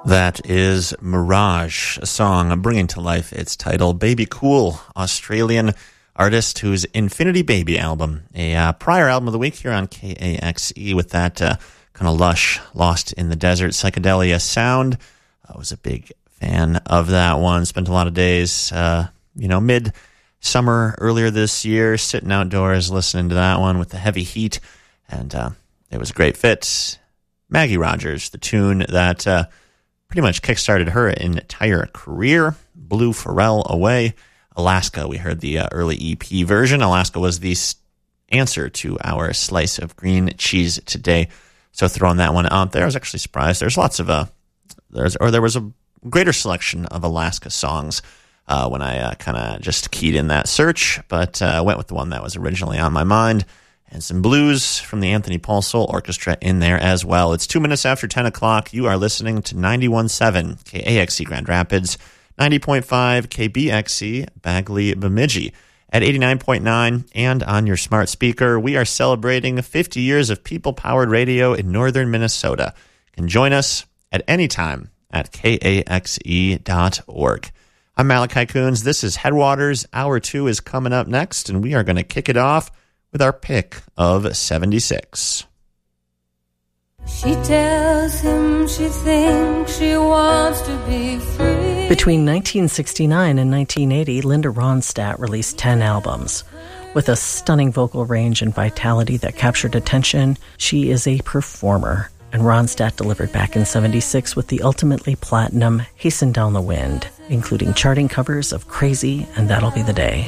That is Mirage, a song bringing to life its title, Baby Cool, Australian artist whose Infinity Baby album, a prior album of the week here on KAXE with that kind of lush, lost in the desert psychedelia sound. I was a big fan of that one. Spent a lot of days, mid-summer earlier this year, sitting outdoors listening to that one with the heavy heat, and it was a great fit. Maggie Rogers, the tune that pretty much kickstarted her entire career, blew Pharrell away. Alaska, we heard the early EP version. Alaska was the answer to our slice of green cheese today. So throwing that one out there, I was actually surprised. There's lots of there was a greater selection of Alaska songs when I kind of just keyed in that search, but went with the one that was originally on my mind. And some blues from the Anthony Paul Soul Orchestra in there as well. It's 2 minutes after 10 o'clock. You are listening to 91.7 KAXE Grand Rapids, 90.5 KBXE Bagley Bemidji. At 89.9 and on your smart speaker, we are celebrating 50 years of people-powered radio in northern Minnesota. You can join us at any time at KAXE.org. I'm Malachi Coons. This is Headwaters. Hour 2 is coming up next, and we are going to kick it off with our pick of 76. She tells him she thinks she wants to be free. Between 1969 and 1980, Linda Ronstadt released 10 albums. With a stunning vocal range and vitality that captured attention, she is a performer. And Ronstadt delivered back in 76 with the ultimately platinum Hasten Down the Wind, including charting covers of Crazy and That'll Be the Day.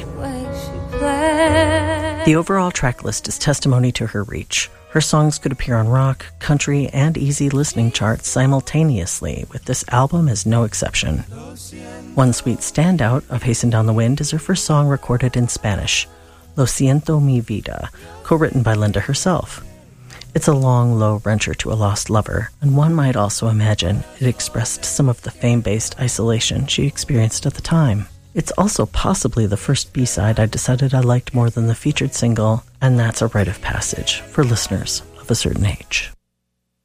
The overall track list is testimony to her reach. Her songs could appear on rock, country, and easy listening charts simultaneously, with this album as no exception. One sweet standout of Hasten Down the Wind is her first song recorded in Spanish, Lo Siento Mi Vida, co-written by Linda herself. It's a long, low wrencher to a lost lover, and one might also imagine it expressed some of the fame-based isolation she experienced at the time. It's also possibly the first B-side I decided I liked more than the featured single, and that's a rite of passage for listeners of a certain age.